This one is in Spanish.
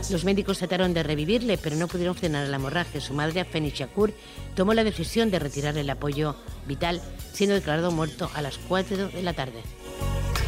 Los médicos trataron de revivirle, pero no pudieron frenar la hemorragia. Su madre, Afeni Shakur, tomó la decisión de retirarle el apoyo vital, siendo declarado muerto a las 4 de la tarde.